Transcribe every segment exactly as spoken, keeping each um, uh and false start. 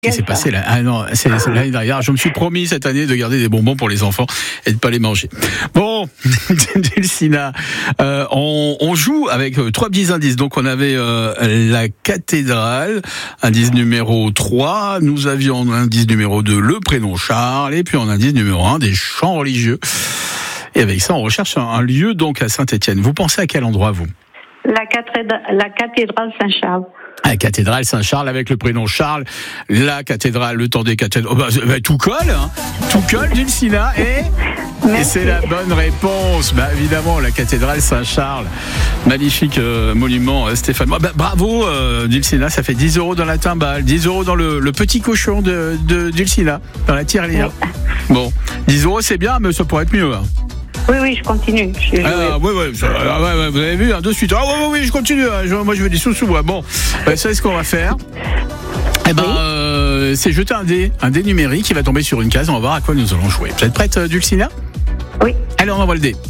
Qu'est-ce qui s'est passé là? Ah non, c'est, c'est l'année dernière. Je me suis promis cette année de garder des bonbons pour les enfants et de pas les manger. Bon, Dulcinea, euh, on, on joue avec euh, trois petits indices. Donc on avait euh, la cathédrale, indice numéro trois. Nous avions indice numéro deux, le prénom Charles. Et puis en indice numéro un, des chants religieux. Et avec ça, on recherche un, un lieu donc à Saint-Étienne. Vous pensez à quel endroit, vous? La cathédrale, la cathédrale Saint-Charles. La cathédrale Saint-Charles avec le prénom Charles, la cathédrale, le temps des cathédrales, oh bah, bah, tout colle, hein. Tout colle, Dulcinea, et, et c'est la bonne réponse, bah évidemment, la cathédrale Saint-Charles, magnifique euh, monument, euh, Stéphane. Bah, bravo, euh, Dulcinea, ça fait dix euros dans la timbale, dix euros dans le, le petit cochon de, de Dulcinea, dans la tirelire. Oui. Bon, dix euros c'est bien, mais ça pourrait être mieux, hein. Oui, oui, je continue. Je ah, oui, oui, ça, ah, ouais, ouais, vous avez vu, hein, de suite. Ah, oui, oui, oui, je continue. Hein, je, moi, je veux des sous-sous. Ouais. Bon, bah, ça, c'est ce qu'on va faire. Eh ben, oui. euh, c'est jeter un dé, un dé numérique qui va tomber sur une case. On va voir à quoi nous allons jouer. Vous êtes prête, Dulcinea? Oui. Allez, on envoie le dé.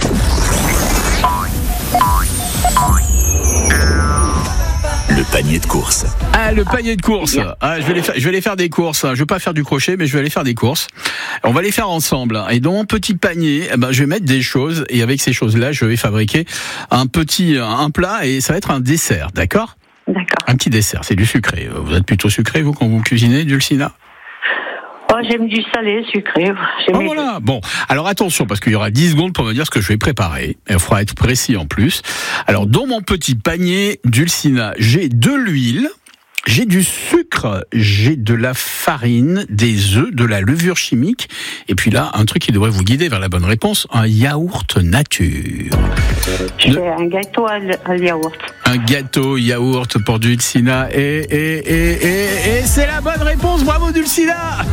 Le panier de course. Ah, le panier de course. Ah, je vais aller faire, je vais aller faire des courses. Je vais pas faire du crochet, mais je vais aller faire des courses. On va les faire ensemble. Et dans mon petit panier, eh ben, je vais mettre des choses. Et avec ces choses-là, je vais fabriquer un petit, un plat. Et ça va être un dessert, d'accord? D'accord. Un petit dessert. C'est du sucré. Vous êtes plutôt sucré, vous, quand vous cuisinez, Dulcinea? Oh, j'aime du salé, sucré. Oh, voilà. Bon, alors attention, parce qu'il y aura dix secondes pour me dire ce que je vais préparer. Il faudra être précis en plus. Alors, dans mon petit panier, Dulcinea, j'ai de l'huile, j'ai du sucre, j'ai de la farine, des œufs, de la levure chimique, et puis là, un truc qui devrait vous guider vers la bonne réponse, un yaourt nature. Je fais un gâteau à yaourt. Un gâteau yaourt pour Dulcinea, et, et, et, et, et c'est la bonne réponse, bravo Dulcinea.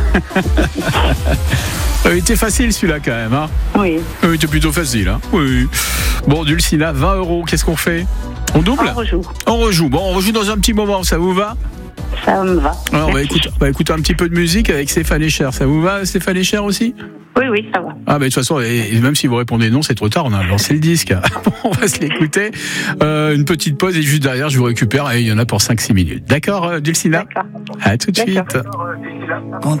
Il était facile celui-là quand même, hein? Oui. Il était plutôt facile, hein? Oui. Bon, Dulcinea, vingt euros, qu'est-ce qu'on fait? On double? On rejoue. On rejoue. Bon, on rejoue dans un petit moment, ça vous va? Ça me va. Alors, on va écouter, on va écouter un petit peu de musique avec Stéphane Echer. Ça vous va, Stéphane Echer aussi? Oui, oui, ça va. Ah, bah, de toute façon, et même si vous répondez non, c'est trop tard, on a lancé le disque. Bon, on va se l'écouter. Euh, une petite pause et juste derrière, je vous récupère et il y en a pour cinq six minutes. D'accord, Dulcinea? D'accord. À tout de D'accord. suite.